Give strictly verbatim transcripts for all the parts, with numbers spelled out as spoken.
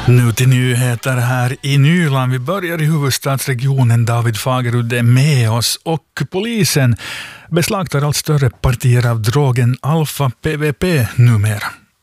Nu till nyheter här i Nyland. Vi börjar i huvudstadsregionen. David Fagerud är med oss och polisen beslagtar allt större partier av drogen alfa P V P numera.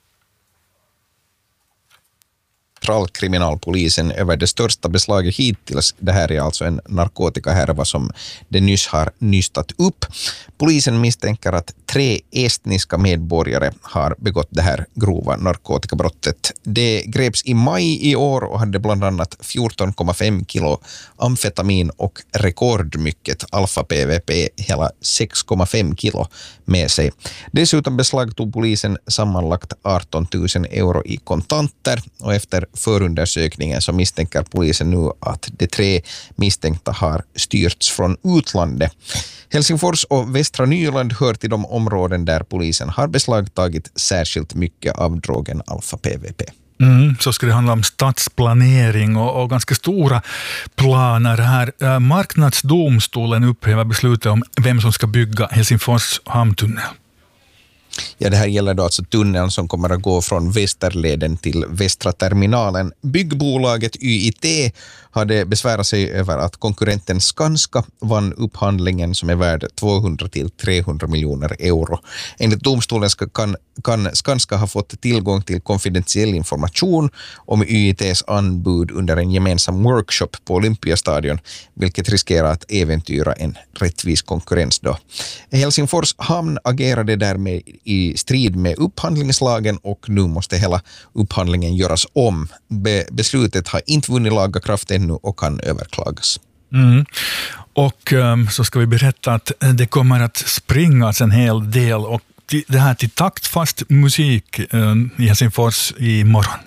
Kriminalpolisen över det största beslaget hittills. Det här är alltså en narkotikahärva som det nyss har nystat upp. Polisen misstänker att tre estniska medborgare har begått det här grova narkotikabrottet. Det greps i maj i år och hade bland annat fjorton komma fem kilo amfetamin och rekordmycket alfa P V P, hela sex komma fem kilo med sig. Dessutom beslagtog polisen sammanlagt arton tusen euro i kontanter och efter förundersökningen så misstänker polisen nu att de tre misstänkta har styrts från utlandet. Helsingfors och Västra Nyland hör till de områden där polisen har beslagtagit särskilt mycket av drogen alfa P V P. Mm, så ska det handla om stadsplanering och, och ganska stora planer här. Eh, Marknadsdomstolen upphäver beslutet om vem som ska bygga Helsingfors hamntunnel. Ja, det här gäller då alltså tunneln som kommer att gå från Västerleden till Västra terminalen. Byggbolaget Y I T hade besvärat sig över att konkurrenten Skanska vann upphandlingen som är värd tvåhundra till trehundra miljoner euro. Enligt domstolen ska, kan, kan Skanska ha fått tillgång till konfidentiell information om Y I T:s anbud under en gemensam workshop på Olympiastadion, vilket riskerar att äventyra en rättvis konkurrens då. Helsingfors hamn agerade därmed i strid med upphandlingslagen och nu måste hela upphandlingen göras om. Be- beslutet har inte vunnit laga kraft ännu och kan överklagas. Mm. Och um, så ska vi berätta att det kommer att springas en hel del och t- det här till taktfast musik um, i Helsingfors i morgon.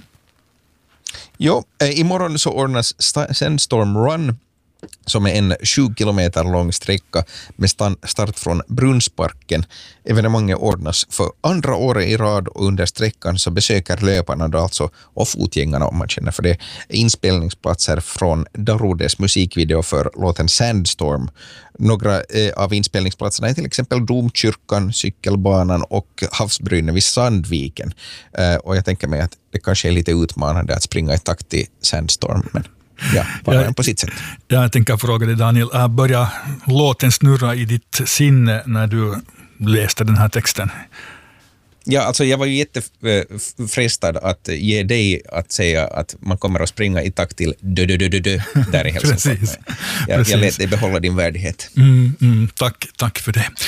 Jo, eh, imorgon så ordnas sta- Sandstorm Run som är en sju kilometer lång sträcka med start från Brunnsparken. Evenemanget ordnas för andra året i rad och under sträckan så besöker löparna då alltså och fotgängarna om man känner för det inspelningsplatser från Darudes musikvideo för låten Sandstorm. Några eh, av inspelningsplatserna är till exempel Domkyrkan, cykelbanan och havsbrynet vid Sandviken. Eh, och jag tänker mig att det kanske är lite utmanande att springa i takt i Sandstorm, men ja, bara på sitt sätt. Jag tänker fråga dig, Daniel, börjar låten snurra i ditt sinne när du läste den här texten? Ja, alltså jag var ju jättefrestad att ge dig att säga att man kommer att springa i takt till dö, dö, dö, dö, dö där i Helsingfors. Precis. Jag, Precis. jag lät dig behålla din värdighet. Mm, mm, tack, tack för det.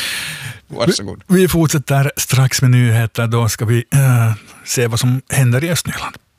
Varsågod. Vi, vi fortsätter strax med nyheter. Då ska vi äh, se vad som händer i Östnyland.